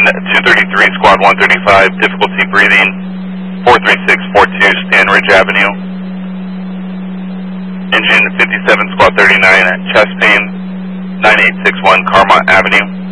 Engine 233, Squad 135, difficulty breathing, 43642, Stan Ridge Avenue. Engine 57, Squad 39, chest pain, 9861, Carmont Avenue.